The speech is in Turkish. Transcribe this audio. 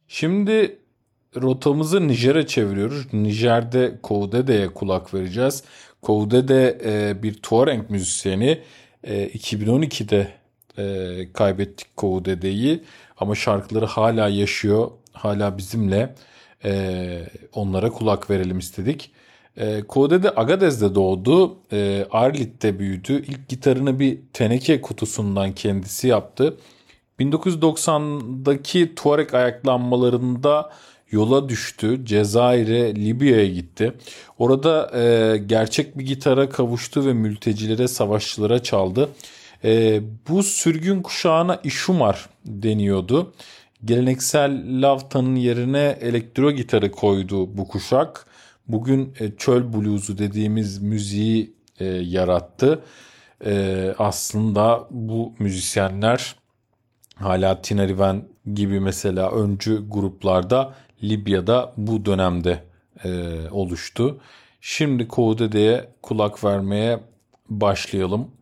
Şimdi rotamızı Nijer'e çeviriyoruz. Nijer'de Koudede'ye kulak vereceğiz. Koudede bir Tuareg müzisyeni. 2012'de kaybettik Koudede'yi. Ama şarkıları hala yaşıyor. Hala bizimle. Onlara kulak verelim istedik. Koudede Agadez'de doğdu. Arlit'te büyüdü. İlk gitarını bir teneke kutusundan kendisi yaptı. 1990'daki Tuareg ayaklanmalarında yola düştü. Cezayir'e, Libya'ya gitti. Orada gerçek bir gitara kavuştu ve mültecilere, savaşçılara çaldı. Bu sürgün kuşağına İşumar deniyordu. Geleneksel lavtanın yerine elektro gitarı koydu bu kuşak. Bugün çöl bluzu dediğimiz müziği yarattı. Aslında bu müzisyenler hala Tinariwen gibi mesela öncü gruplarda Libya'da bu dönemde oluştu. Şimdi Koudede'ye kulak vermeye başlayalım.